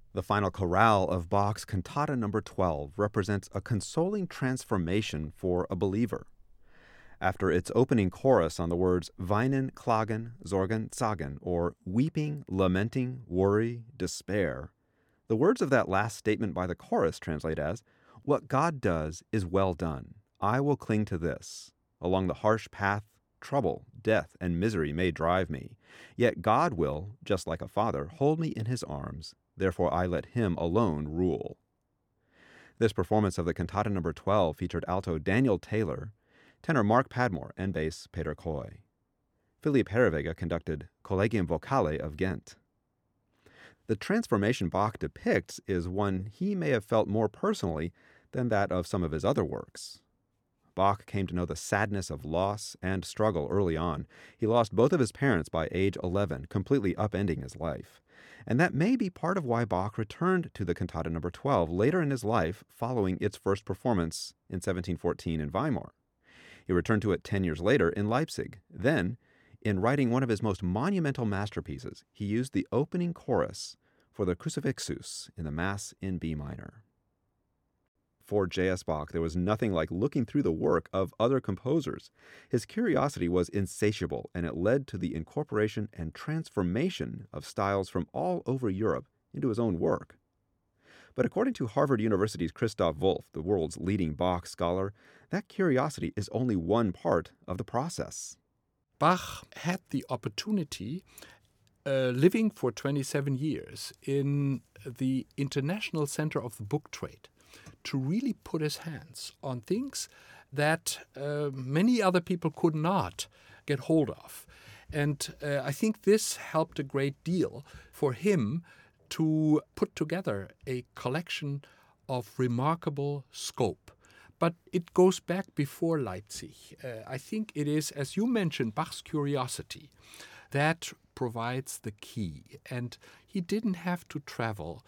The final chorale of Bach's Cantata No. 12 represents a consoling transformation for a believer. After its opening chorus on the words Weinen, Klagen, Sorgen, Zagen, or weeping, lamenting, worry, despair, the words of that last statement by the chorus translate as, "What God does is well done. I will cling to this. Along the harsh path, trouble, death, and misery may drive me. Yet God will, just like a father, hold me in his arms. Therefore I let him alone rule." This performance of the Cantata No. 12 featured alto Daniel Taylor, tenor Mark Padmore, and bass Peter Coy. Philippe Herreweghe conducted Collegium Vocale of Ghent. The transformation Bach depicts is one he may have felt more personally than that of some of his other works. Bach came to know the sadness of loss and struggle early on. He lost both of his parents by age 11, completely upending his life. And that may be part of why Bach returned to the Cantata No. 12 later in his life following its first performance in 1714 in Weimar. He returned to it 10 years later in Leipzig. Then, in writing one of his most monumental masterpieces, he used the opening chorus for the Crucifixus in the Mass in B minor. For J.S. Bach, there was nothing like looking through the work of other composers. His curiosity was insatiable, and it led to the incorporation and transformation of styles from all over Europe into his own work. But according to Harvard University's Christoph Wolff, the world's leading Bach scholar, that curiosity is only one part of the process. Bach had the opportunity, living for 27 years in the International Center of the Book Trade, to really put his hands on things that many other people could not get hold of. And I think this helped a great deal for him to put together a collection of remarkable scope. But it goes back before Leipzig. I think it is, as you mentioned, Bach's curiosity that provides the key. And he didn't have to travel.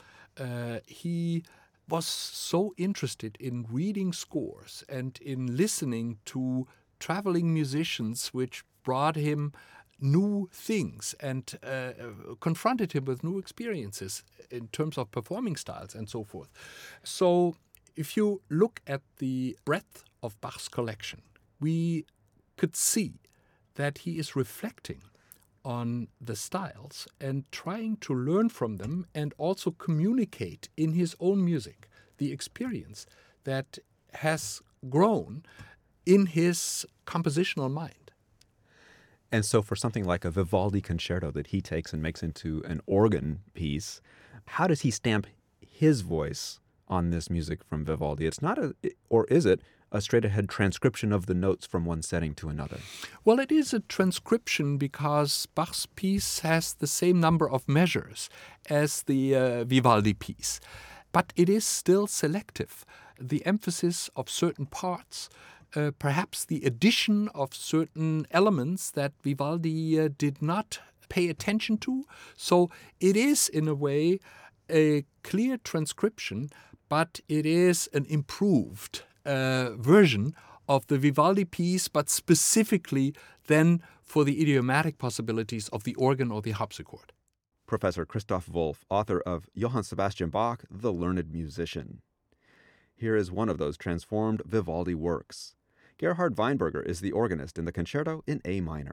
He was so interested in reading scores and in listening to traveling musicians, which brought him new things and confronted him with new experiences in terms of performing styles and so forth. So if you look at the breadth of Bach's collection, we could see that he is reflecting on the styles and trying to learn from them and also communicate in his own music the experience that has grown in his compositional mind. And so for something like a Vivaldi concerto that he takes and makes into an organ piece, how does he stamp his voice on this music from Vivaldi? It's not or is it, a straight-ahead transcription of the notes from one setting to another? Well, it is a transcription because Bach's piece has the same number of measures as the Vivaldi piece. But it is still selective. The emphasis of certain parts, perhaps the addition of certain elements that Vivaldi did not pay attention to. So it is, in a way, a clear transcription, but it is an improved version of the Vivaldi piece, but specifically then for the idiomatic possibilities of the organ or the harpsichord. Professor Christoph Wolff, author of Johann Sebastian Bach, The Learned Musician. Here is one of those transformed Vivaldi works. Gerhard Weinberger is the organist in the concerto in A minor.